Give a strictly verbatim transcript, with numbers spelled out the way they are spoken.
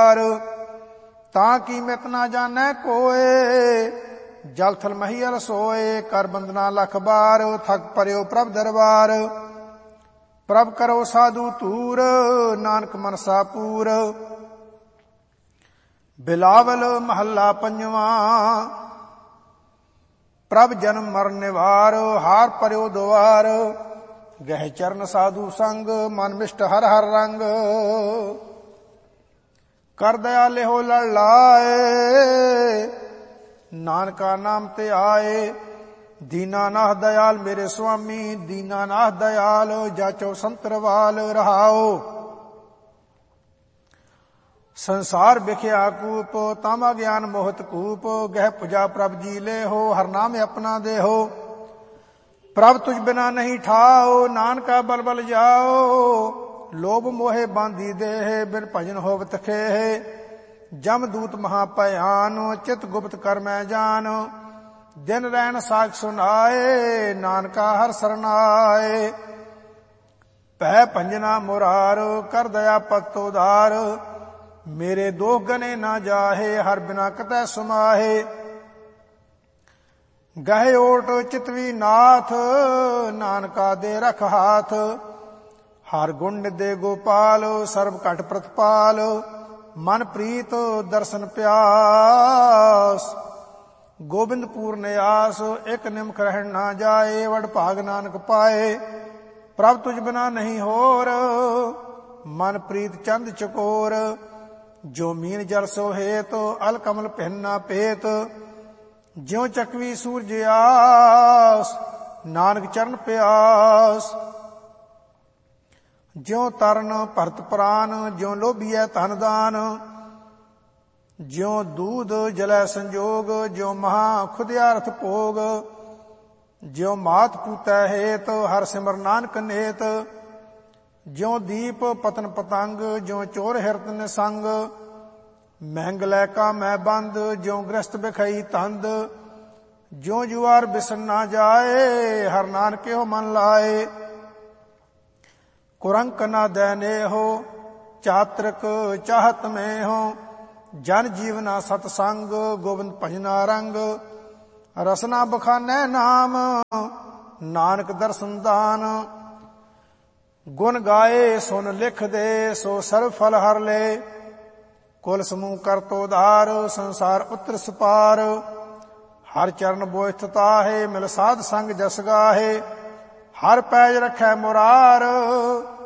द्वार। तां कीमत ना जानै कोय, जल थल महीयल सोए। कर बंदना लख बार, थक परयो प्रभ दरबार। प्रभ करो साधु तूर, नानक मनसा पूर। बिलावल महला पंजवा, प्रभ जन्म मरण निवार। हार परयो द्वार, गह चरण साधु संग। मन मिष्ट हर हर रंग, कर दयाले हो लड़ लाए। नानका नाम ते आए, दीनानाथ दयाल मेरे स्वामी। दीनानाथ दयाल, जाचो संतरवाल रहाओ। संसार बिख्या कूप, तामा ज्ञान मोहत कूप। गह पुजा प्रभ जी ले हो, हर नाम अपना दे हो। प्रभ तुझ बिना नहीं ठाओ, नानका बल बल जाओ। लोभ मोहे बांधी देह, बिन भजन होवत खेह। जम दूत महाभयान, चित गुप्त कर मैं जान। दिन रैन साख सुनाए, नानका हर सरनाए। पै भंजना मुरार, कर दया पत उदार। मेरे दोष गने ना जाहे, हर बिना कतै सुमाहे। गहे ओट चितवी नाथ, नानका दे रख हाथ। हर गुण दे गोपाल, सर्व घट प्रतिपाल। मन प्रीत दर्शन प्यास, गोबिंद पूर्ण आस। एक निमख रहन ना जाए, वड भाग नानक पाए। प्रभ तुझ बिना नहीं होर, मन प्रीत चंद चकोर। जो मीन जल सो हेत, अल कमल पहना पेत। ज्यों चकवी सूरज आस, नानक चरण प्यास। ज्यों तरन भरत प्राण, ज्यों लोभिया धन दान। ज्यों दूध जलै संजोग, ज्यों महा खुदियारथ भोग। ज्यों मात पूतै हेत, हर सिमर नानक नेत। ज्यों दीप पतन पतंग, ज्यों चोर हिरत निसंग। महंग लै का मैं बंद, ज्यों ग्रस्त बिखई तंद। ज्यों जुआर बिसन ना जाए, हर नानके हो मन लाए। कुरंक ना दैने हो, चात्रक चाहत में हो। जन जीवना सतसंग, गोविंद भजना रंग। रसना बखानै नाम, नानक दर्शन दान। गुण गाए सुन लिख दे, सो सर्व फल हर ले। कुल समूह कर तो धार, संसार उतर सपार। हर चरण बोझ ताहे, मिल साध संग जस गाहे। हर पैज रखै मुरार,